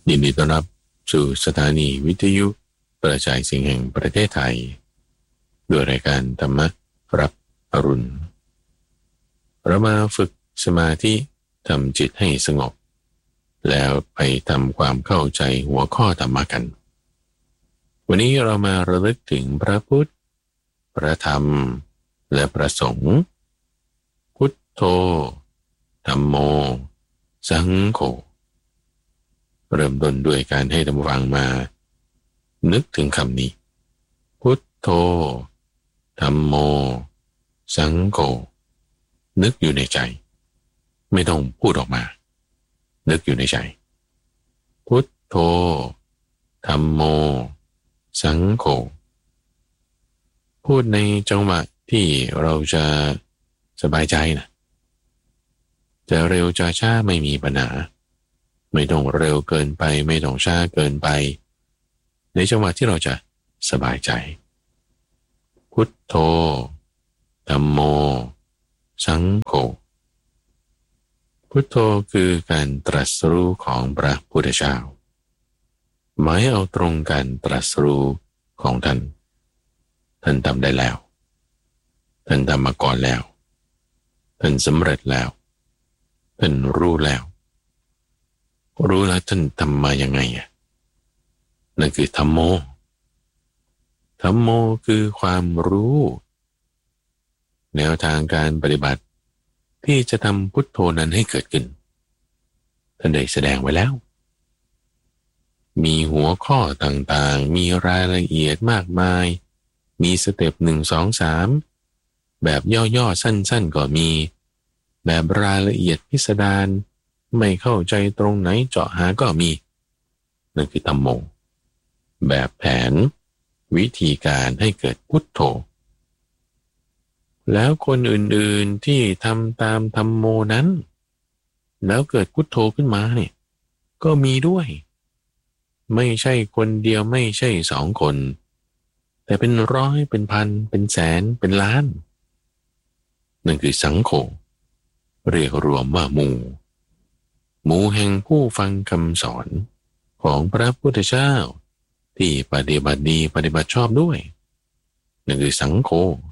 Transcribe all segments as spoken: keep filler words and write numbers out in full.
ยินดีต้อนรับสู่สถานีวิทยุกระจายเสียงแห่งประเทศไทยด้วยรายการธรรมรับอรุณเรามาฝึกสมาธิทำจิตให้สงบแล้วไปทำความเข้าใจหัวข้อธรรมะกันวันนี้เรามาระลึกถึงพระพุทธพระธรรมและพระสงฆ์พุทโธธัมโมสังโฆเริ่มต้นด้วยการให้ท่านผู้ฟังมานึกถึงคำนี้พุทโธธัมโมสังโฆนึกอยู่ในใจไม่ต้องพูดออกมานึกอยู่ในใจพุทโธธัมโมสังโฆพูดในจังหวะที่เราจะสบายใจนะจะเร็วจะช้าไม่มีปัญหาไม่ต้องเร็วเกินไปไม่ต้องช้าเกินไปในจังหวะที่เราจะสบายใจพุทโธธัมโมสังโฆพุทโธคือการตรัสรู้ของพระพุทธเจ้าหมายเอาตรงการตรัสรู้ของท่านท่านทำได้แล้วท่านทำมาก่อนแล้วท่านสำเร็จแล้วท่านรู้แล้วรู้แล้วท่านทำมายังไงอ่ะนั่นคือธัมโมธัมโมคือความรู้แนวทางการปฏิบัติที่จะทำพุทโธนั้นให้เกิดขึ้นท่านได้แสดงไว้แล้วมีหัวข้อต่างๆมีรายละเอียดมากมายมีสเต็ปหนึ่งสองสามแบบย่อๆสั้นๆก็มีแบบรายละเอียดพิสดารไม่เข้าใจตรงไหนเจาะหาก็มีนั่นคือธัมโมแบบแผนวิธีการให้เกิดพุทโธแล้วคนอื่นๆที่ทำตามธัมโมนั้นแล้วเกิดพุทโธขึ้นมาเนี่ยก็มีด้วยไม่ใช่คนเดียวไม่ใช่สองคนแต่เป็นร้อยเป็นพันเป็นแสนเป็นล้านนั่นคือสังโฆเรียกรวมว่าหมู่หมู่แห่งผู้ฟังคำสอนของพระพุทธเจ้าที่ปฏิบัติดีปฏิบัติชอบด้วยนั่นคือสังโฆ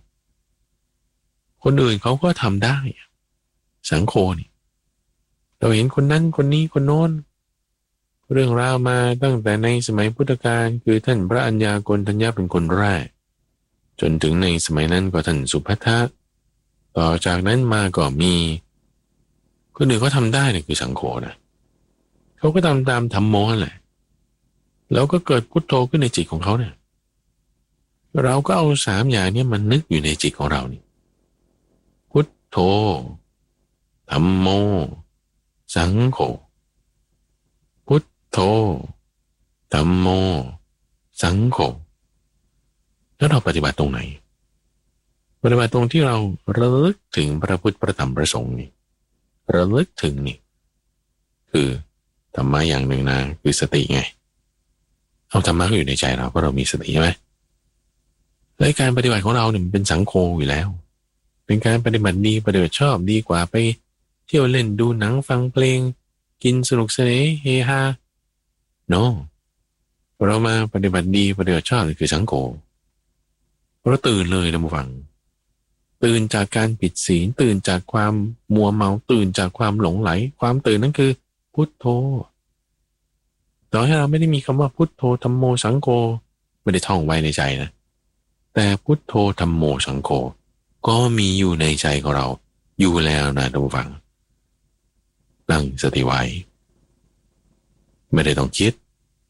คนอื่นเขาก็ทำได้สังโฆนี่เราเห็นคนนั้นคนนี้คนโน้นเรื่องราวมาตั้งแต่ในสมัยพุทธกาลคือท่านพระอัญญาโกณฑัญญะเป็นคนแรกจนถึงในสมัยนั้นก็ท่านสุภัททะต่อจากนั้นมาก็มีคนอื่นเขาทำได้เนี่ยคือสังโฆนะเขาก็ทำตามธัมโมนั่นแหละแล้วก็เกิดพุทโธขึ้นในจิตของเขาเนี่ยเราก็เอาสามอย่างนี้มันนึกอยู่ในจิตของเรานี่พุทโธธัมโมสังโฆพุทโธธัมโมสังโฆแล้วเราปฏิบัติตรงไหนปฏิบัติตรงที่เราระลึกถึงพระพุทธพระธรรมพระสงฆ์นี่ระลึกถึงนี่คือธรรมะอย่างหนึ่งนะคือสติไงเอาธรรมะก็อยู่ในใจเราเพราะเรามีสติใช่ไหมและการปฏิบัติของเราเนี่ยมันเป็นสังโฆอยู่แล้วเป็นการปฏิบัติดีปฏิบัติชอบดีกว่าไปเที่ยวเล่นดูหนังฟังเพลงกินสนุกสนานเฮฮาโนเรามาปฏิบัติดีปฏิบัติชอบคือสังโฆเราตื่นเลยนะผู้ฟังตื่นจากการผิดศีลตื่นจากความมัวเมาตื่นจากความหลงไหลความตื่นนั้นคือพุทโธต่อให้เราไม่ได้มีคำว่าพุทโธธัมโมสังโฆไม่ได้ท่องไว้ในใจนะแต่พุทโธธัมโมสังโฆก็มีอยู่ในใจของเราอยู่แล้วนะท่านผู้ฟังตั้งสติไว้ไม่ได้ต้องคิด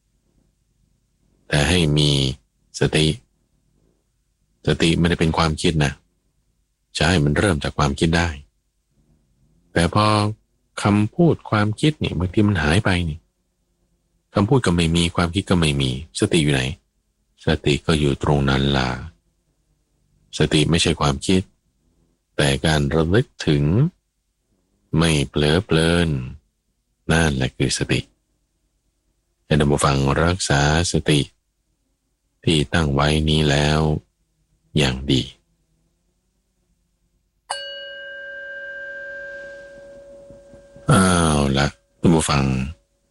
แต่ให้มีสติสติไม่ได้เป็นความคิดนะใช่มันเริ่มจากความคิดได้แต่พอคำพูดความคิดนี่บางทีมันหายไปนี่คำพูดก็ไม่มีความคิดก็ไม่มีสติอยู่ไหนสติก็อยู่ตรงนั้นล่ะสติไม่ใช่ความคิดแต่การระลึกถึงไม่เผลอเพลินนั่นแหละคือสติให้ท่านผู้ฟังรักษาสติที่ตั้งไว้นี้แล้วอย่างดี อ้าวละท่านผู้ฟัง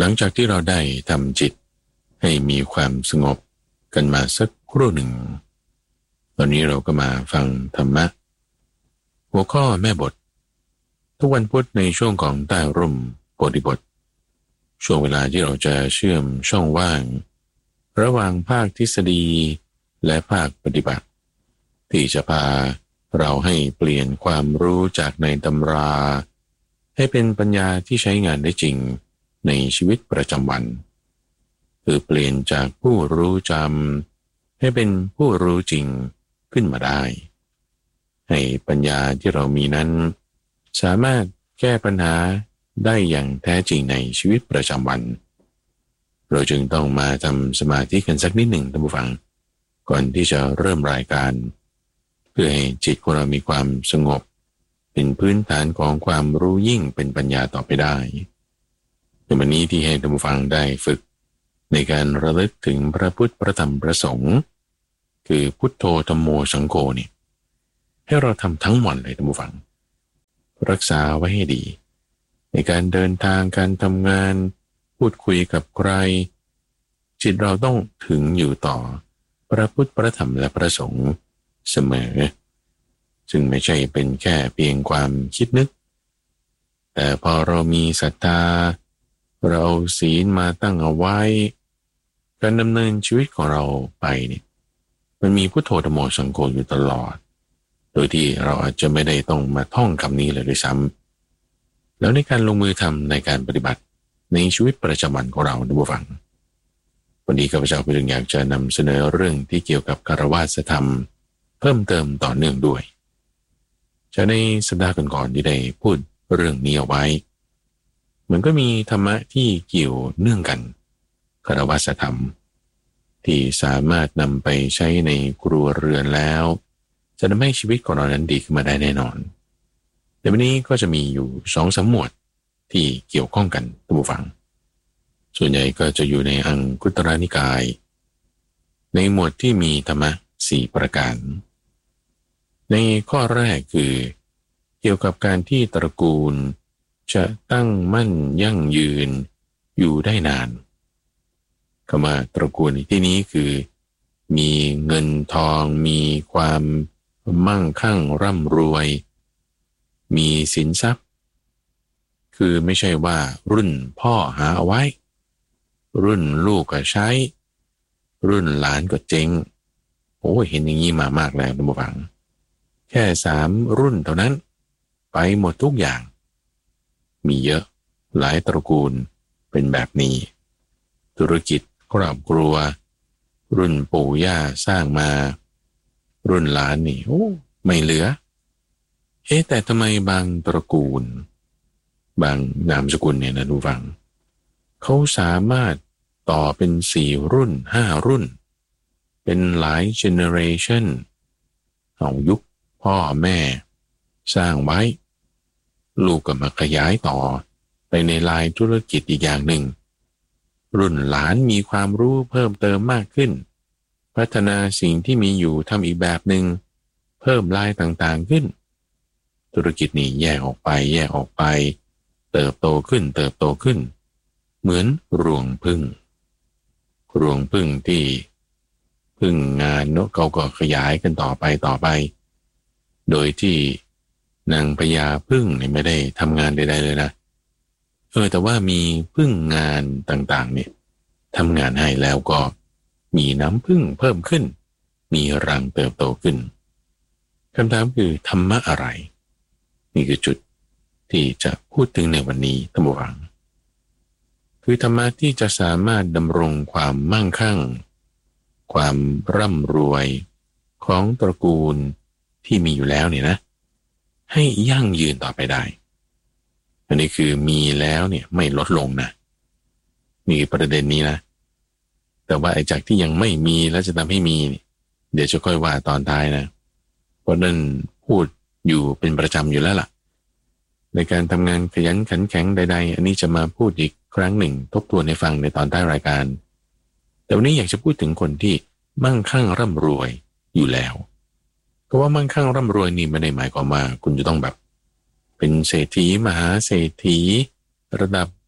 หลังจากที่เราได้ทำจิตให้มีความสงบกันมาสักครู่หนึ่งตอนนี้เราก็มาฟังธรรมะหัวข้อแม่บททุกวันพุธในช่วงของใต้ร่มโพธิบทช่วงเวลาที่เราจะเชื่อมช่องว่างระหว่างภาคทฤษฎีและภาคปฏิบัติที่จะพาเราให้เปลี่ยนความรู้จากในตำราให้เป็นปัญญาที่ใช้งานได้จริงในชีวิตประจำวันคือเปลี่ยนจากผู้รู้จำให้เป็นผู้รู้จริงขึ้นมาได้ให้ปัญญาที่เรามีนั้นสามารถแก้ปัญหาได้อย่างแท้จริงในชีวิตประจำวันเราจึงต้องมาทำสมาธิกันสักนิดหนึ่งท่านผู้ฟังก่อนที่จะเริ่มรายการเพื่อให้จิตของเรามีความสงบเป็นพื้นฐานของความรู้ยิ่งเป็นปัญญาต่อไปได้ในวันนี้ที่ให้ท่านผู้ฟังได้ฝึกในการระลึกถึงพระพุทธพระธรรมพระสงฆ์คือพุทโธธัมโมสังโฆนี่ให้เราทำทั้งวันเลยท่านผู้ฟังรักษาไว้ให้ดีในการเดินทางการทำงานพูดคุยกับใครจิตเราต้องถึงอยู่ต่อพระพุทธพระธรรมและพระสงฆ์เสมอซึ่งไม่ใช่เป็นแค่เพียงความคิดนึกแต่พอเรามีศรัทธาเราศีลมาตั้งเอาไว้การดำเนินชีวิตของเราไปเนี่ยมันมีพุทโธธัมโมสังโฆอยู่ตลอดโดยที่เราอาจจะไม่ได้ต้องมาท่องคำนี้เลยด้วยซ้ำแล้วในการลงมือทำในการปฏิบัติในชีวิตประจำวันของเราท่านผู้ฟังวันนี้ข้าพเจ้าก็จึงอยากจะนำเสนอเรื่องที่เกี่ยวกับคฤหัสถธรรมเพิ่มเติมต่อเนื่องด้วยจากในสัปดาห์ก่อนๆที่ได้พูดเรื่องนี้เอาไว้มันก็มีธรรมะที่เกี่ยวเนื่องกันคฤหัสถธรรมที่สามารถนำไปใช้ในครัวเรือนแล้วจะทำให้ชีวิตของเรานั้นดีขึ้นมาได้แน่นอนแต่วันนี้ก็จะมีอยู่สองสามหมวดที่เกี่ยวข้องกันท่านผู้ฟังส่วนใหญ่ก็จะอยู่ในอังคุตรนิกายในหมวดที่มีธรรมะสี่ประการในข้อแรกคือเกี่ยวกับการที่ตระกูลจะตั้งมั่นยั่งยืนอยู่ได้นานคำว่าตระกูลในที่นี้คือมีเงินทองมีความมั่งคั่งร่ำรวยมีสินทรัพย์คือไม่ใช่ว่ารุ่นพ่อหาเอาไว้รุ่นลูกก็ใช้รุ่นหลานก็เจ๊งโอ้เห็นอย่างนี้มามากแล้วท่านผู้ฟังแค่สามรุ่นเท่านั้นไปหมดทุกอย่างมีเยอะหลายตระกูลเป็นแบบนี้ธุรกิจครอบครัวรุ่นปู่ย่าสร้างมารุ่นหลานนี่โอ้ไม่เหลือเอ๊ะแต่ทำไมบางตระกูลบางนามสกุลเนี่ยนะทุกฟังเขาสามารถต่อเป็นสี่รุ่นห้ารุ่นเป็นหลายเจเนเรชันเอายุคพ่อแม่สร้างไว้ลูกก็มาขยายต่อไปในลายธุรกิจอีกอย่างหนึ่งรุ่นหลานมีความรู้เพิ่มเติมมากขึ้นพัฒนาสิ่งที่มีอยู่ทำอีกแบบหนึ่งเพิ่มลายต่างๆขึ้นธุรกิจนี้แยกออกไปแยกออกไปเติบโตขึ้นเติบโตขึ้นเหมือนรวงผึ้งรวงผึ้งที่พึ่งงานเนาะเขาก็ขยายกันต่อไปต่อไปโดยที่นางพญาผึ้งเนี่ยไม่ได้ทำงานใดๆเลยนะเออแต่ว่ามีผึ้งงานต่างๆเนี่ยทำงานให้แล้วก็มีน้ำผึ้งเพิ่มขึ้นมีรังเติบโตขึ้นคำถามคือธรรมะอะไรนี่คือจุดที่จะพูดถึงในวันนี้ท่านผู้ฟังคือธรรมะที่จะสามารถดำรงความมั่งคั่งความร่ำรวยของตระกูลที่มีอยู่แล้วเนี่ยนะให้ยั่งยืนต่อไปได้อันนี้คือมีแล้วเนี่ยไม่ลดลงนะมีประเด็นนี้นะแต่ว่าไอ้จากที่ยังไม่มีแล้วจะทำให้มีเดี๋ยวจะค่อยว่าตอนท้ายนะเพราะนั่นพูดอยู่เป็นประจำอยู่แล้วล่ะในการทำงานขยันขันแข็งใดๆอันนี้จะมาพูดอีกครั้งหนึ่งทบทวนให้ฟังในตอนท้ายรายการแต่วันนี้อยากจะพูดถึงคนที่มั่งคั่งร่ำรวยอยู่แล้วเพราะว่ามั่งคั่งร่ำรวยนี่ไม่ได้หมายความว่าคุณจะต้องแบบเป็นเศรษฐีมหาเศรษฐีระดับ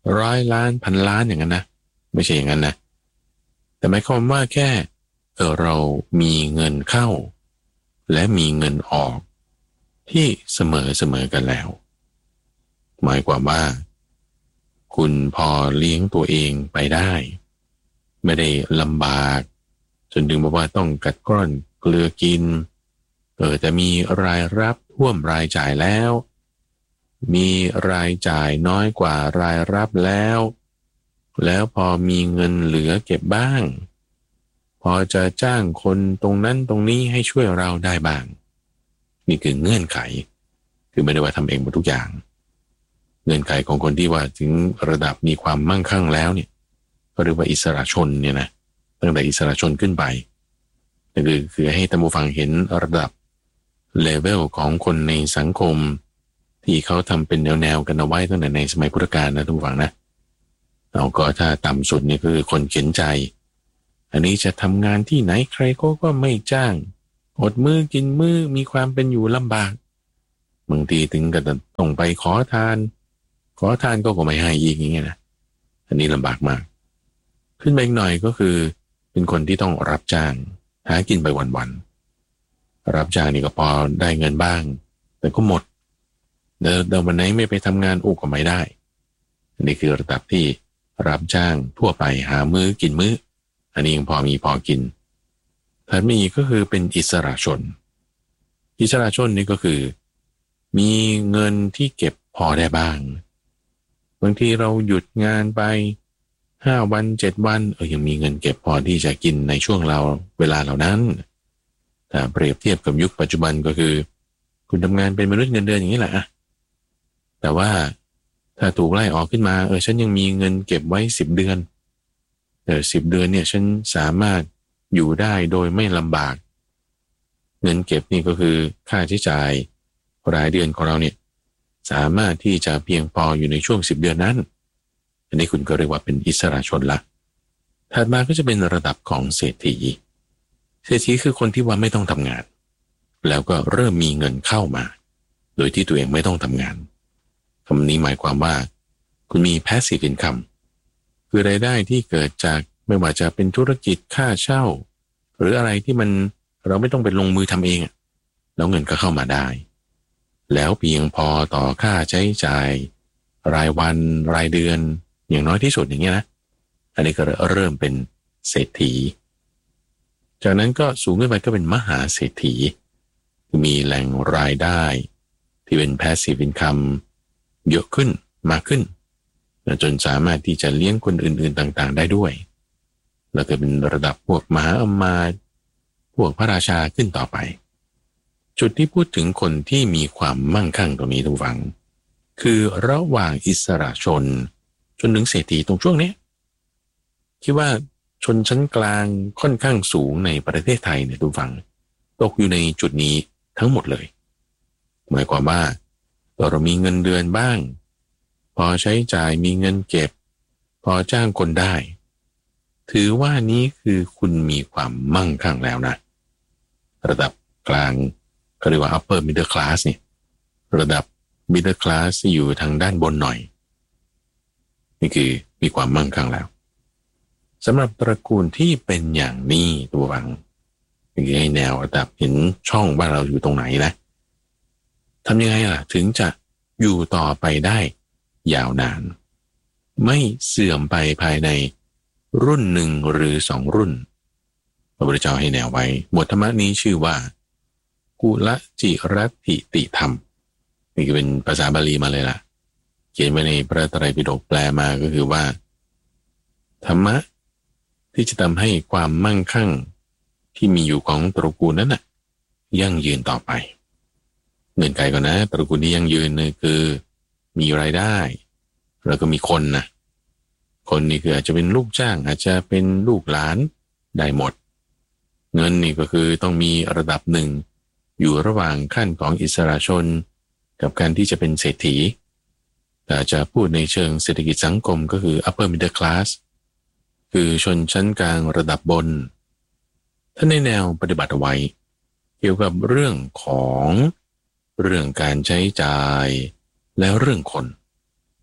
ร้อยล้านพันล้านอย่างนั้นนะไม่ใช่อย่างนั้นนะแต่หมายความว่าแค่เออเรามีเงินเข้าและมีเงินออกที่เสมอเสมอกันแล้วหมายความว่าคุณพอเลี้ยงตัวเองไปได้ไม่ได้ลำบากจนถึงบอกว่าต้องกัดกร่อนเกลือกินเออแต่มีรายรับท่วมรายจ่ายแล้วมีรายจ่ายน้อยกว่ารายรับแล้วแล้วพอมีเงินเหลือเก็บบ้างพอจะจ้างคนตรงนั้นตรงนี้ให้ช่วยเราได้บ้างนี่คือเงื่อนไขคือไม่ได้ว่าทำเองหมดทุกอย่างเงื่อนไขของคนที่ว่าถึงระดับมีความมั่งคั่งแล้วเนี่ยก็เรียกว่าอิสระชนเนี่ยนะตั้งแต่อิสระชนขึ้นไปคือคือให้ท่านผู้ฟังเห็นระดับเลเวลของคนในสังคมที่เขาทำเป็นแนวๆกันเอาไว้ตั้งแต่ในสมัยพุทธกาลนะท่านผู้ฟังนะเอาก็ถ้าต่ำสุดนี่คือคนเข็นใจอันนี้จะทำงานที่ไหนใครก็ก็ไม่จ้างอดมือกินมือมีความเป็นอยู่ลำบากบางทีถึงกับต้องไปขอทานขอทานก็ก็ไม่ให้อีกอย่างเงี้ยนะอันนี้ลำบากมากขึ้นไปอีกหน่อยก็คือเป็นคนที่ต้องรับจ้างหากินไปวันๆรับจ้างนี่ก็พอได้เงินบ้างแต่ก็หมดเดินเดินวันไหนไม่ไปทำงานอุกก็ไม่ได้อันนี้คือระดับที่รับจ้างทั่วไปหามื้อกินมื้ออันนี้ยังพอมีพอกินถัดมาอีกก็คือเป็นอิสระชนอิสระชนนี่ก็คือมีเงินที่เก็บพอได้บ้างบางทีเราหยุดงานไปห้าวันเจ็ดวันเออยังมีเงินเก็บพอที่จะกินในช่วงเราเวลาเหล่านั้นแต่เปรียบเทียบกับยุคปัจจุบันก็คือคุณทำงานเป็นมนุษย์เงินเดือนอย่างนี้แหละแต่ว่าถ้าถูกไล่ออกขึ้นมาเออฉันยังมีเงินเก็บไว้สิบเดือนเออสิบเดือนเนี่ยฉันสามารถอยู่ได้โดยไม่ลำบากเงินเก็บนี่ก็คือค่าใช้จ่ายรายเดือนของเราเนี่ยสามารถที่จะเพียงพออยู่ในช่วงสิบเดือนนั้นอันนี้คุณก็เรียกว่าเป็นอิสระชนละถัดมาก็จะเป็นระดับของเศรษฐีเศรษฐีคือคนที่ว่าไม่ต้องทำงานแล้วก็เริ่มมีเงินเข้ามาโดยที่ตัวเองไม่ต้องทำงานคำนี้หมายความว่าคุณมี passive income คือรายได้ที่เกิดจากไม่ว่าจะเป็นธุรกิจค่าเช่าหรืออะไรที่มันเราไม่ต้องไปลงมือทำเองแล้วเงินก็เข้ามาได้แล้วเพียงพอต่อค่าใช้จ่ายรายวันรายเดือนอย่างน้อยที่สุดอย่างเงี้ยนะอันนี้ก็เริ่มเป็นเศรษฐีจากนั้นก็สูงขึ้นไปก็เป็นมหาเศรษฐีมีแหล่งรายได้ที่เป็น passive income เยอะขึ้นมากขึ้นจนสามารถที่จะเลี้ยงคนอื่นๆต่างๆได้ด้วยแล้วก็เป็นระดับพวกมหาอมาตย์พวกพระราชาขึ้นต่อไปจุดที่พูดถึงคนที่มีความมั่งคั่งตรงนี้ทุกฝังคือระหว่างอิสระชนจนถึงเศรษฐีตรงช่วงนี้คิดว่าชนชั้นกลางค่อนข้างสูงในประเทศไทยเนี่ยทุกฝังตกอยู่ในจุดนี้ทั้งหมดเลยหมายความว่าเรามีเงินเดือนบ้างพอใช้จ่ายมีเงินเก็บพอจ้างคนได้ถือว่านี้คือคุณมีความมั่งคั่งแล้วนะระดับกลางเขาเรียกว่า upper middle class เนี่ยระดับ middle class ที่อยู่ทางด้านบนหน่อยนี่คือมีความมั่งคั่งแล้วสำหรับตระกูลที่เป็นอย่างนี้ตัวบังคือให้แนวระดับเห็นช่องว่าเราอยู่ตรงไหนนะทำยังไงล่ะถึงจะอยู่ต่อไปได้ยาวนานไม่เสื่อมไปภายในรุ่นหนึ่งหรือสองรุ่นพระพุทธเจ้าให้แนวไว้บทธรรมนี้ชื่อว่ากุลจิรัตติติธรรมนี่เป็นภาษาบาลีมาเลยล่ะเขียนไว้ในพระไตรปิฎกแปลมาก็คือว่าธรรมะที่จะทำให้ความมั่งคั่งที่มีอยู่ของตระกูลนั้นน่ะยั่งยืนต่อไปเงื่อนไขก่อนนะตระกูลที่ยั่งยืนนี่คือมีรายได้แล้วก็มีคนนะคนนี่คืออาจจะเป็นลูกจ้างอาจจะเป็นลูกหลานได้หมดเงินนี่ก็คือต้องมีระดับหนึ่งอยู่ระหว่างขั้นของอิสระชนกับการที่จะเป็นเศรษฐีแต่จะพูดในเชิงเศรษฐกิจสังคมก็คือ upper middle class คือชนชั้นกลางระดับบนท่านในแนวปฏิบัติไว้เกี่ยวกับเรื่องของเรื่องการใช้จ่ายและเรื่องคน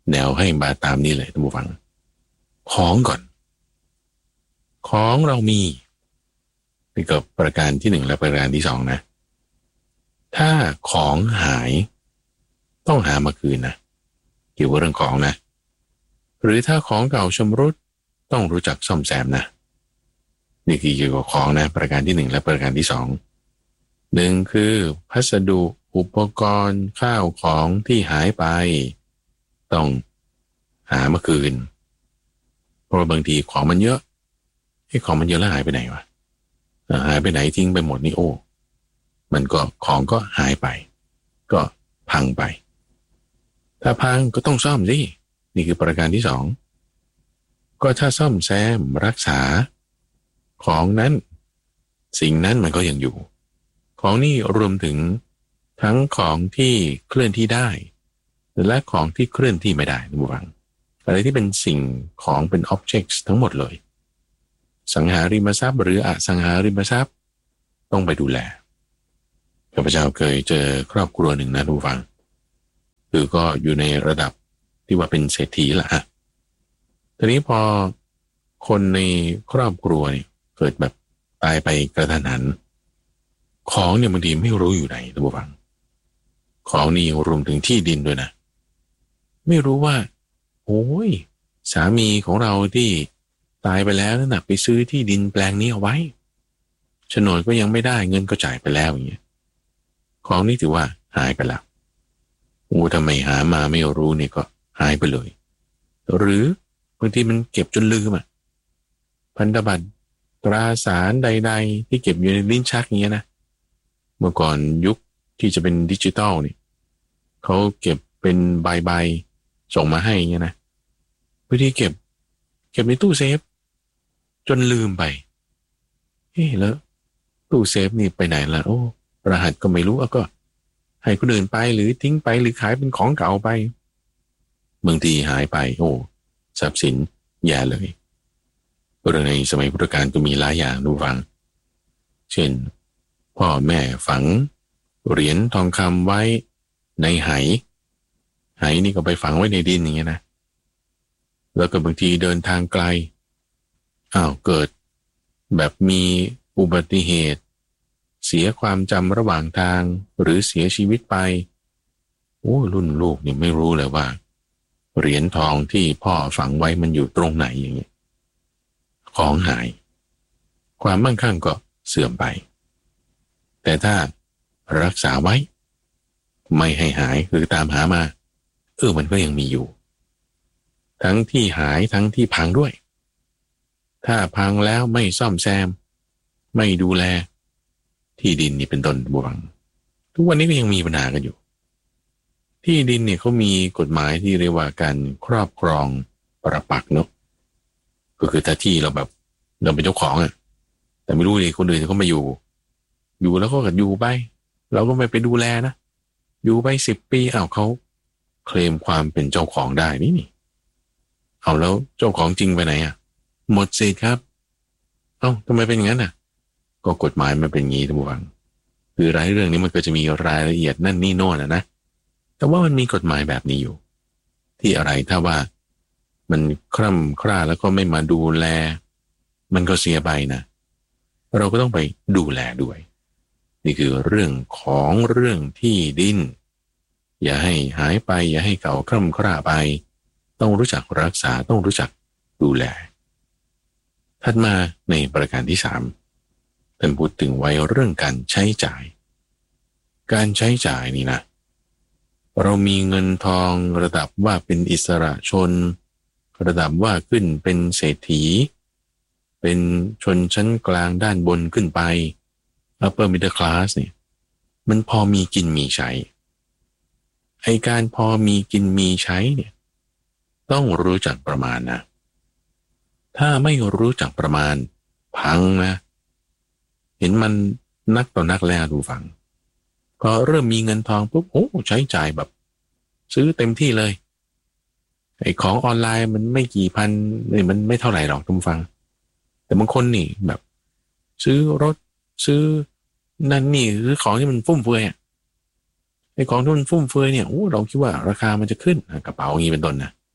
แนวให้มาตามนี้เลยท่านผู้ฟังของก่อนของเรามีนี่ก็ประการที่หนึ่งและประการที่สองนะถ้าของหายต้องหามาคืนนะเกี่ยวกับเรื่องของนะหรือถ้าของเก่าชำรุดต้องรู้จักซ่อมแซมนะนี่คือเกี่ยวกับของนะประการที่หนึ่งและประการที่สองหนึ่งคือพัสดุอุปกรณ์ข้าวของที่หายไปต้องหามาคืนเพราะบางทีของมันเยอะไอ้ของมันเยอะแล้วหายไปไหนวะหายไปไหนทิ้งไปหมดนี่โอ้มันก็ของก็หายไปก็พังไปถ้าพังก็ต้องซ่อมสินี่คือประการที่สองก็ถ้าซ่อมแซมรักษาของนั้นสิ่งนั้นมันก็ยังอยู่ของนี่รวมถึงทั้งของที่เคลื่อนที่ได้และของที่เคลื่อนที่ไม่ได้ท่านผู้ฟังอะไรที่เป็นสิ่งของเป็น objects ทั้งหมดเลยสังหาริมทรัพย์หรืออสังหาริมทรัพย์ต้องไปดูแลข้าพเจ้าเคยเจอครอบครัวหนึ่งนะทุกฝังคือก็อยู่ในระดับที่ว่าเป็นเศรษฐีละฮะทีนี้พอคนในครอบครัวเนี่ยเกิดแบบตายไปกระทันหันของเนี่ยบางทีไม่รู้อยู่ไหนทุกฝังของนี่รวมถึงที่ดินด้วยนะไม่รู้ว่าโอ้ยสามีของเราที่ตายไปแล้วนั่นนะไปซื้อที่ดินแปลงนี้เอาไว้โฉนดก็ยังไม่ได้เงินก็จ่ายไปแล้วอย่างเงี้ยของนี่ถือว่าหายไปแล้วโอ้ทำไมหามาไม่รู้เนี่ยก็หายไปเลยหรือบางทีมันเก็บจนลืมอ่ะพันธบัตรตราสารใดๆที่เก็บอยู่ในลิ้นชักเงี้ยนะเมื่อก่อนยุคที่จะเป็นดิจิตอลเนี่ยเขาเก็บเป็นใบๆส่งมาให้เงี้ยนะบางทีเก็บเก็บในตู้เซฟจนลืมไปเฮ้แล้วตู้เซฟนี่ไปไหนล่ะโอ้รหัสก็ไม่รู้แล้วก็ให้คนอื่นไปหรือทิ้งไปหรือขายเป็นของเก่าไปบางทีหายไปโอ้ทรัพย์สินแย่เลยเรื่องในสมัยพุทธกาลก็มีหลายอย่างดูฟังเช่นพ่อแม่ฝังเหรียญทองคำไว้ในไหไหนี่ก็ไปฝังไว้ในดินอย่างเงี้ยนะแล้วก็บางทีเดินทางไกลอ้าวเกิดแบบมีอุบัติเหตุเสียความจำระหว่างทางหรือเสียชีวิตไปโอ้รุ่นลูกนี่ไม่รู้เลยว่าเหรียญทองที่พ่อฝังไว้มันอยู่ตรงไหนอย่างเงี้ยของหายความมั่งคั่งก็เสื่อมไปแต่ถ้ารักษาไว้ไม่ให้หายหรือตามหามาเออมันก็ยังมีอยู่ทั้งที่หายทั้งที่พังด้วยถ้าพังแล้วไม่ซ่อมแซมไม่ดูแลที่ดินนี่เป็นต้นบวงทุกวันนี้ก็ยังมีปัญหากันอยู่ที่ดินเนี่ยเขามีกฎหมายที่เรียกว่าการครอบครองปรปักษ์เนาะก็คือถ้าที่เราแบบเราเป็นเจ้าของอ่ะแต่ไม่รู้เลยคนอื่นเขามาอยู่อยู่แล้วก็กัดอยู่ไปเราก็ไม่ไปดูแลนะอยู่ไปสิบปีอ้าวเขาเคลมความเป็นเจ้าของได้นี่นี่เอาแล้วเจ้าของจริงไปไหนอ่ะหมดสิทธิ์ครับเอ้าทำไมเป็นอย่างนั้นอ่ะก็กฎหมายมันเป็นงี้ท่านผู้ฟังคือรายเรื่องนี้มันก็จะมีรายละเอียดนั่นนี่โน่นนะนะแต่ว่ามันมีกฎหมายแบบนี้อยู่ที่อะไรถ้าว่ามันคร่ำคร่าแล้วก็ไม่มาดูแลมันก็เสียไปนะเราก็ต้องไปดูแลด้วยนี่คือเรื่องของเรื่องที่ดินอย่าให้หายไปอย่าให้เก่าคร่ำคร่าไปต้องรู้จักรักษาต้องรู้จักดูแลถัดมาในประการที่สามเป็นพูดถึงไว้เรื่องการใช้จ่ายการใช้จ่ายนี่นะเรามีเงินทองระดับว่าเป็นอิสระชนระดับว่าขึ้นเป็นเศรษฐีเป็นชนชั้นกลางด้านบนขึ้นไป upper middle class เนี่ยมันพอมีกินมีใช้ไอ้การพอมีกินมีใช้เนี่ยต้องรู้จักประมาณนะถ้าไม่รู้จักประมาณพังนะเห็นมันนักต่อนักแล้วดูฟังพอเริ่มมีเงินทองปุ๊บโอ้ใช้จ่ายแบบซื้อเต็มที่เลยไอ้ของออนไลน์มันไม่กี่พันนี่มันไม่เท่าไหร่หรอกทุกฟังแต่บางคนนี่แบบซื้อรถซื้อนั่นนี่ซื้อของที่มันฟุ่มเฟือยอ่ะไอ้ของที่มันฟุ่มเฟือยเนี่ยโอ้เราคิดว่าราคามันจะขึ้นกระเป๋าอย่างนี้เป็นต้นนะ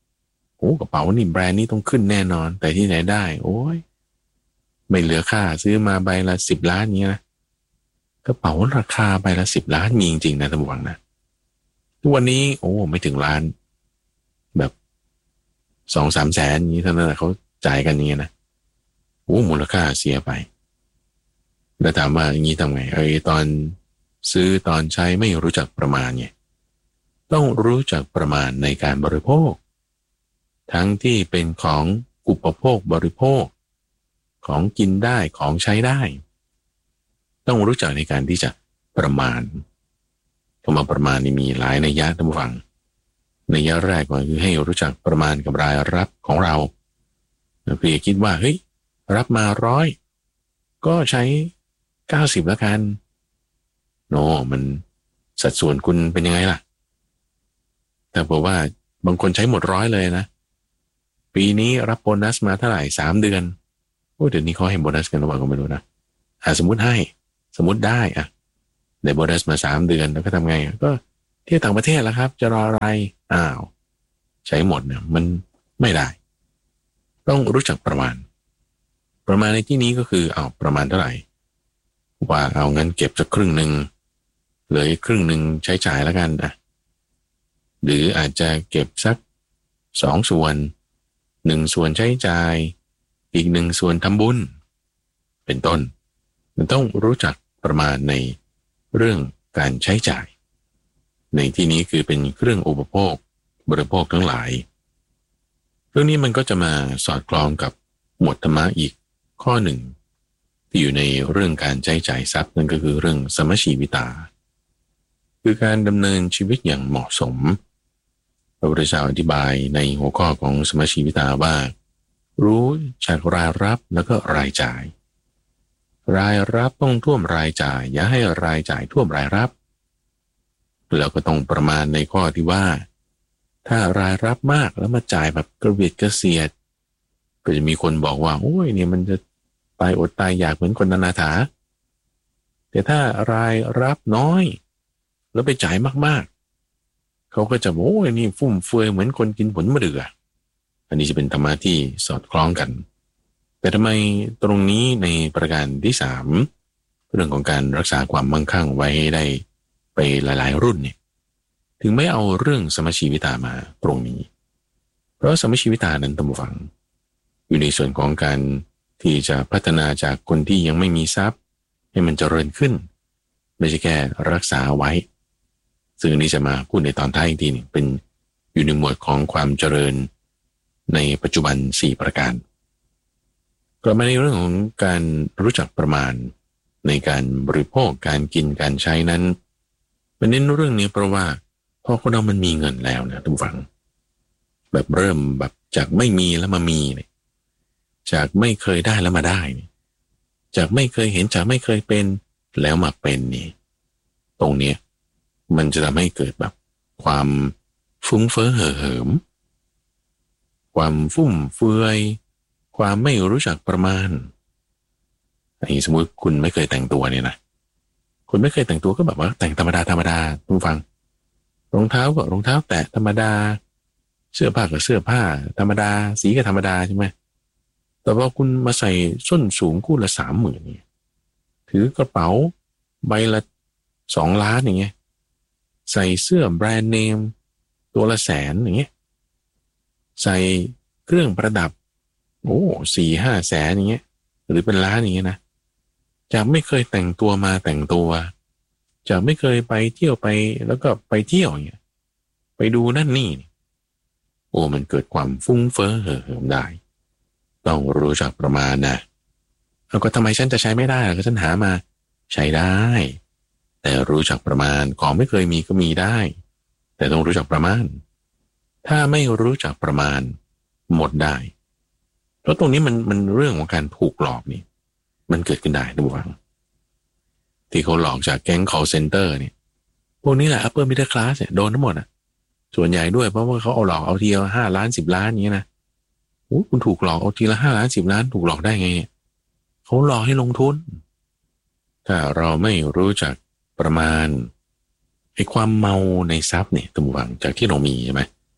โอ้กระเป๋านี่แบรนด์นี้ต้องขึ้นแน่นอนแต่ที่ไหนได้โอ้ยไม่เหลือค่าซื้อมาใบละสิบล้านเงี้ยนะกระเป๋าราคาใบละสิบล้านมีจริงๆนะท่านผู้ฟังนะทุกวันนี้โอ้ไม่ถึงล้านแบบสองสามแสนนี้เท่านั้นแหละเขาจ่ายกันอย่างเงี้ยนะโอ้มูลค่าเสียไปแล้วถามว่าอย่างนี้ทำไงไอ้ตอนซื้อตอนใช้ไม่รู้จักประมาณไงต้องรู้จักประมาณในการบริโภคทั้งที่เป็นของอุปโภคบริโภคของกินได้ของใช้ได้ต้องรู้จักในการที่จะประมาณคำว่าประมาณนี่มีหลายนัยยะท่านผู้ฟังนัยยะแรกก็คือให้รู้จักประมาณกับรายรับของเราเพื่อคิดว่าเฮ้ยรับมาร้อยก็ใช้เก้าสิบแล้วกันโนมันสัดส่วนคุณเป็นยังไงล่ะแต่บอกว่าบางคนใช้หมดร้อยเลยนะปีนี้รับโบนัสมาเท่าไหร่สามเดือนโอ้เดี๋ยวนี้เขาให้โบนัสกันหรือเปล่าก็ไม่รู้นะอ่าสมมุติให้สมมุติได้อ่ะได้โบนัสมาสามเดือนแล้วก็ทำไงก็เที่ยวต่างประเทศแล้วครับจะรออะไรอ้าวใช้หมดเนี่ยมันไม่ได้ต้องรู้จักประมาณประมาณในที่นี้ก็คือเอาประมาณเท่าไหร่ว่าเอาเงินเก็บสักครึ่งหนึ่งเหลืออีกครึ่งหนึ่งใช้จ่ายแล้วกันอ่ะหรืออาจจะเก็บสักสองส่วนหนึ่งส่วนใช้จ่ายอีกหนึ่งส่วนทำบุญเป็นต้นมันต้องรู้จักประมาณในเรื่องการใช้จ่ายในที่นี้คือเป็นเครื่องอุปโภคบริโภคทั้งหลายเรื่องนี้มันก็จะมาสอดคล้องกับหมวดธรรมะอีกข้อหนึ่งที่อยู่ในเรื่องการใช้จ่ายทรัพย์นั่นก็คือเรื่องสมชีวิตาคือการดำเนินชีวิตอย่างเหมาะสมพระพุทธเจ้าอธิบายในหัวข้อของสมชีวิตาว่ารู้จักรายรับแล้วก็รายจ่ายรายรับต้องท่วมรายจ่ายอย่าให้รายจ่ายท่วมรายรับแล้วก็ต้องประมาณในข้อที่ว่าถ้ารายรับมากแล้วมาจ่ายแบบกระเบียดกระเสียดก็จะมีคนบอกว่าโอ้ยเนี่ยมันจะตายอดตายอยากเหมือนคนอนาถาแต่ถ้ารายรับน้อยแล้วไปจ่ายมากๆเขาก็จะโอ้ยนี่ฟุ่มเฟือยเหมือนคนกินผลมะเดื่ออันนี้จะเป็นธรรมะที่สอดคล้องกันแต่ทำไมตรงนี้ในประการที่สามเรื่องของการรักษาความมั่งคั่งไว้ได้ไปหลายๆรุ่นเนี่ยถึงไม่เอาเรื่องสมชีวิตามาตรงนี้เพราะสมชีวิตานั้นท่านผู้ฟังอยู่ในส่วนของการที่จะพัฒนาจากคนที่ยังไม่มีทรัพย์ให้มันเจริญขึ้นไม่ใช่แค่รักษาไว้ซึ่งอันนี้จะมาพูดในตอนท้ายอีกทีนึงเป็นอยู่ในหมวดของความเจริญในปัจจุบันสี่ประการกลับมาในเรื่องของการรู้จักประมาณในการบริโภคการกินการใช้นั้นเป็นเน้นเรื่องนี้เพราะว่าพอคนเรามันมีเงินแล้วนะท่านผู้ฟังแบบเริ่มแบบจากไม่มีแล้วมามีเนี่ยจากไม่เคยได้แล้วมาได้เนี่ยจากไม่เคยเห็นจากไม่เคยเป็นแล้วมาเป็นนี่ตรงเนี้ยมันจะทำให้เกิดแบบความฟุ้งเฟ้อเห่อเหิมความฟุ่มเฟือยความไม่รู้จักประมาณไอ้สมมติคุณไม่เคยแต่งตัวเนี่ยนะคุณไม่เคยแต่งตัวก็แบบว่าแต่งธรรมดาธรรมดาคุณฟังรองเท้าก็รองเท้าแตะธรรมดาเสื้อผ้าก็เสื้อผ้าธรรมดาสีก็ธรรมดาใช่ไหมแต่ว่าคุณมาใส่ส้นสูงคู่ละสามหมื่นเนี่ยถือกระเป๋าใบละสองล้านอย่างเงี้ยใส่เสื้อแบรนด์เนมตัวละแสนอย่างเงี้ยใส่เครื่องประดับโอ้สี่ห้าแสนอย่างเงี้ยหรือเป็นล้านอย่างเงี้ยนะจากไม่เคยแต่งตัวมาแต่งตัวจากไม่เคยไปเที่ยวไปแล้วก็ไปเที่ยวอย่างเงี้ยไปดูนั่นนี่โอ้มันเกิดความฟุ้งเฟ้อเห่อเหิมได้ต้องรู้จักประมาณนะแล้วก็ทำไมฉันจะใช้ไม่ได้ล่ะก็ฉันหามาใช้ได้แต่รู้จักประมาณของไม่เคยมีก็มีได้แต่ต้องรู้จักประมาณถ้าไม่รู้จักประมาณหมดได้เพราะตรงนี้มันมันเรื่องของการถูกหลอกนี่มันเกิดขึ้นได้ทุกฝั่งที่เขาหลอกจากแก๊ง call center เนี่ยพวกนี้แหละ upper middle class เนี่ยโดนทั้งหมดอ่ะส่วนใหญ่ด้วยเพราะว่าเขาเอาหลอกเอาทีละห้าล้านสิบล้านอย่างเงี้ยนะโอ้คุณถูกหลอกเอาทีละห้าล้านสิบล้านถูกหลอกได้ไงเขาหลอกให้ลงทุนถ้าเราไม่รู้จักประมาณไอ้ความเมาในทรัพย์เนี่ยตัวหวังจากที่เรามีใช่ไหม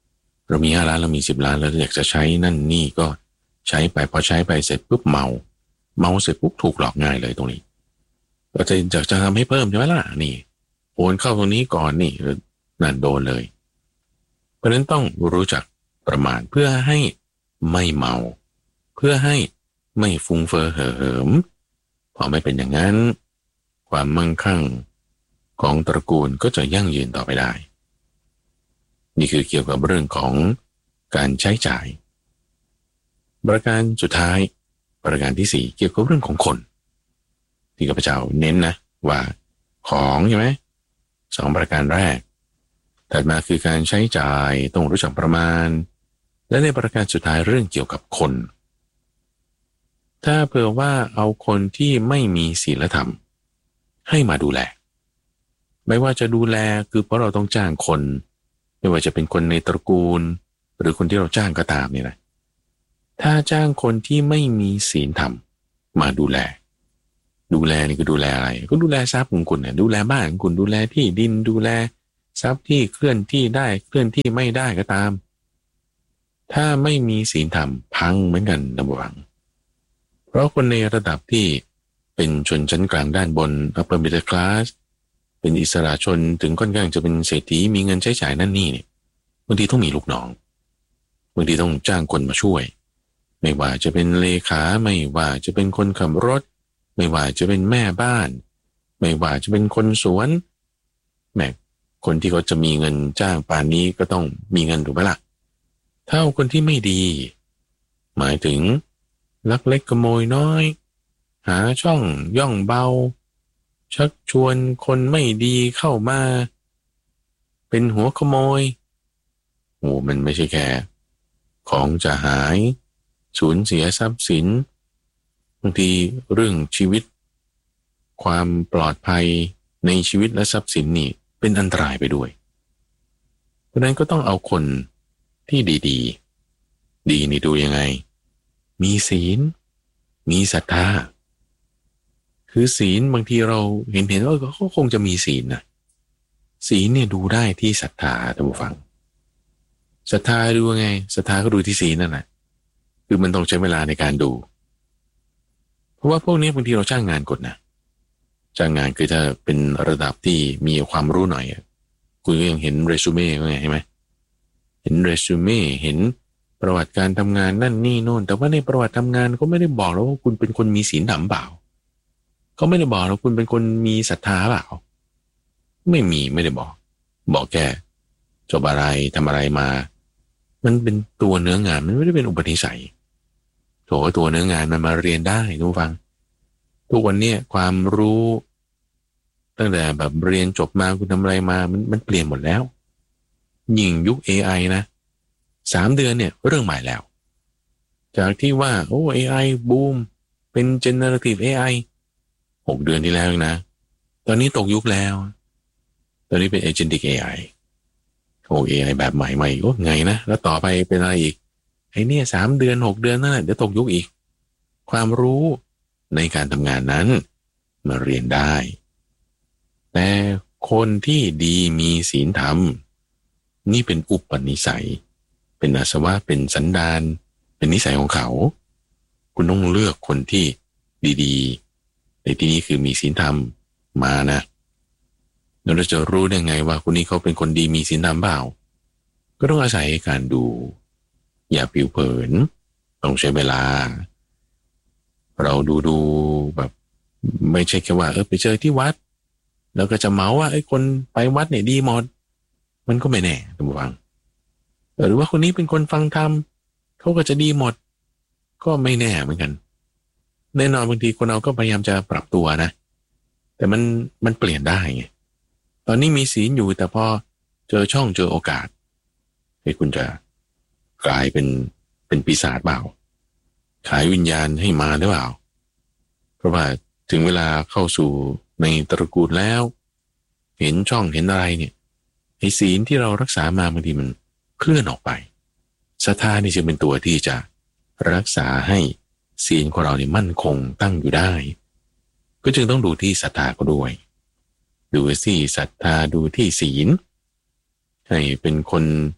เรามีห้าล้านเรามีสิบล้านแล้วอยากจะใช้นั่นนี่ก็ใช้ไปพอใช้ไปเสร็จปุ๊บเมาเมาเสร็จปุ๊บถูกหลอกง่ายเลยตรงนี้เราจะอยากจะทำให้เพิ่มใช่ไหมล่ะนี่โอนเข้าตรงนี้ก่อนนี่นั่นโดนเลยเพราะนั้นต้องรู้จักประมาณเพื่อให้ไม่เมาเพื่อให้ไม่ฟุ้งเฟ้อเห่อเหิมพอไม่เป็นอย่างนั้นความมั่งคั่งของตระกูลก็จะยั่งยืนต่อไปได้นี่คือเกี่ยวกับเรื่องของการใช้จ่ายประการสุดท้ายประการที่สี่เกี่ยวกับเรื่องของคนที่ข้าพเจ้าเน้นนะว่าของใช่ไหมสองประการแรกถัดมาคือการใช้จ่ายต้องรู้จักประมาณและในประการสุดท้ายเรื่องเกี่ยวกับคนถ้าเผื่อว่าเอาคนที่ไม่มีศีลธรรมให้มาดูแลไม่ว่าจะดูแลคือเพราะเราต้องจ้างคนไม่ว่าจะเป็นคนในตระกูลหรือคนที่เราจ้างก็ตามนี่นะถ้าจ้างคนที่ไม่มีศีลธรรมมาดูแลดูแลนี่ก็ดูแลอะไรก็ดูแลทรัพย์ของคุณเนี่ยดูแลบ้านของคุณดูแลที่ดินดูแลทรัพย์ที่เคลื่อนที่ได้เคลื่อนที่ไม่ได้ก็ตามถ้าไม่มีศีลธรรมพังเหมือนกันนะบังเพราะคนในระดับที่เป็นชนชั้นกลางด้านบน upper middle class เป็นอิสระชนถึงค่อนข้างจะเป็นเศรษฐีมีเงินใช้จ่ายนั่นนี่เนี่ยบางทีต้องมีลูกน้องบางทีต้องจ้างคนมาช่วยไม่ว่าจะเป็นเลขาไม่ว่าจะเป็นคนขับรถไม่ว่าจะเป็นแม่บ้านไม่ว่าจะเป็นคนสวนแม่คนที่เขาจะมีเงินจ้างป่านนี้ก็ต้องมีเงินถูกไหมล่ะถ้าคนที่ไม่ดีหมายถึงลักเล็กขโมยน้อยหาช่องย่องเบาชักชวนคนไม่ดีเข้ามาเป็นหัวขโมยโอ้มันไม่ใช่แค่ของจะหายสูญเสียทรัพย์สินบางทีเรื่องชีวิตความปลอดภัยในชีวิตและทรัพย์สินนี่เป็นอันตรายไปด้วยเพราะนั้นก็ต้องเอาคนที่ดีๆ ด, ดีนี่ดูยังไงมีศีลมีศรัทธาคือศีลบางทีเราเห็นเห็นว่าเขาคงจะมีศีลนะศีลเนี่ยดูได้ที่ศรัทธาท่านผู้ฟังศรัทธาดูไงศรัทธาก็ดูที่ศีลนั่นแหละคือมันต้องใช้เวลาในการดูเพราะว่าพวกนี้บางทีเราจ้างงานกดนะจ้างงานคือถ้าเป็นระดับที่มีความรู้หน่อยคุณก็ยังเห็นเรซูเม่ก็ไงใช่ไหมเห็นเรซูเม่เห็นประวัติการทำงานนั่นนี่โน่นแต่ว่าในประวัติทำงานก็ไม่ได้บอกแล้วว่าคุณเป็นคนมีศีลธรรมเปล่าเขาไม่ได้บอกแล้วคุณเป็นคนมีศรัทธาเปล่าไม่มีไม่ได้บอกบอกแค่จบอะไรทำอะไรมามันเป็นตัวเนื้องานมันไม่ได้เป็นอุปนิสัยโถตัวเนื้องานมันมาเรียนได้ทุกฟังทุกวันนี้ความรู้ตั้งแต่แบบเรียนจบมาคุณทำอะไรมามันมันเปลี่ยนหมดแล้วยิ่งยุค เอ ไอ นะสามเดือนเนี่ยเรื่องใหม่แล้วจากที่ว่าโอ้ เอ ไอ บูมเป็น generative เอ ไอ หกเดือนที่แล้วนะตอนนี้ตกยุคแล้วตอนนี้เป็น agentic เอ ไอ โอ้ เอ ไอ แบบใหม่ใหม่โอ้ไงนะแล้วต่อไปเป็นอะไรอีกไอ้เนี่ยสามเดือนหกเดือนนั่นแหละเดี๋ยวตกยุคอีกความรู้ในการทำงานนั้นมาเรียนได้แต่คนที่ดีมีศีลธรรมนี่เป็นอุปนิสัยเป็นอาสวะเป็นสันดานเป็นนิสัยของเขาคุณต้องเลือกคนที่ดีๆในที่นี้คือมีศีลธรรมมานะแล้วเราจะรู้ได้ไงว่าคนนี้เขาเป็นคนดีมีศีลธรรมเปล่าก็ต้องอาศัยการดูอย่าผิวเผินต้องใช้เวลาเราดูดูแบบไม่ใช่แค่ว่าเออไปเจอที่วัดแล้วก็จะเมาว่าไอ้คนไปวัดเนี่ยดีหมดมันก็ไม่แน่ท่านผู้ฟังหรือว่าคนนี้เป็นคนฟังธรรมเขาก็จะดีหมดก็ไม่แน่เหมือนกันแน่นอนบางทีคนเราก็พยายามจะปรับตัวนะแต่มันมันเปลี่ยนได้ไงตอนนี้มีศีลอยู่แต่พอเจอช่องเจอโอกาสให้คุณจะกลายเป็นเป็นปีศาจเปล่าขายวิญญาณให้มาหรือเปล่าเพราะว่าถึงเวลาเข้าสู่ในตระกูลแล้วเห็นช่องเห็นอะไรเนี่ยไอ้ศีลที่เรารักษามาบางทีมันเคลื่อนออกไปศรัทธานี่จะเป็นตัวที่จะรักษาให้ศีลของเราเนี่ยมั่นคงตั้งอยู่ได้ก็จึงต้องดูที่ศรัทธาก็ด้วยดูที่ศรัทธาดูที่ศีลให้เป็นคน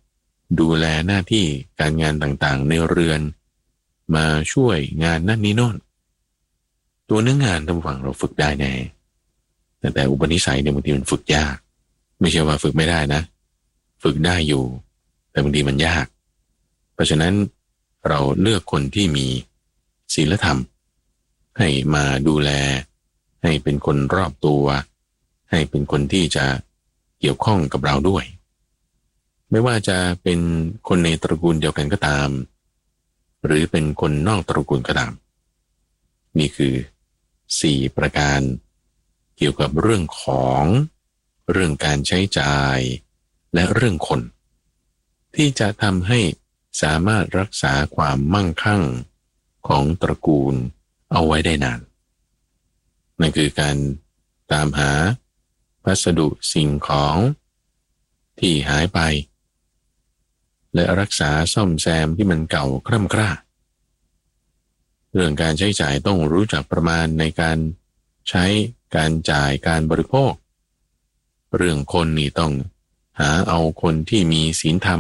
ดูแลหน้าที่การงานต่างๆในเรือนมาช่วยงานนั่นนี่โน่นตัวเนื้องานท่านผู้ฟังเราฝึกได้แน่แต่แต่อุปนิสัยเนี่ยบางทีมันฝึกยากไม่ใช่ว่าฝึกไม่ได้นะฝึกได้อยู่แต่บางทีมันยากเพราะฉะนั้นเราเลือกคนที่มีศีลธรรมให้มาดูแลให้เป็นคนรอบตัวให้เป็นคนที่จะเกี่ยวข้องกับเราด้วยไม่ว่าจะเป็นคนในตระกูลเดียวกันก็ตามหรือเป็นคนนอกตระกูลก็ตามนี่คือสี่ประการเกี่ยวกับเรื่องของเรื่องการใช้จ่ายและเรื่องคนที่จะทำให้สามารถรักษาความมั่งคั่งของตระกูลเอาไว้ได้นานนั่นคือการตามหาพัสดุสิ่งของที่หายไปและรักษาซ่อมแซมที่มันเก่าคร่ำคร่าเรื่องการใช้จ่ายต้องรู้จักประมาณในการใช้การจ่ายการบริโภคเรื่องคนนี่ต้องหาเอาคนที่มีศีลธรรม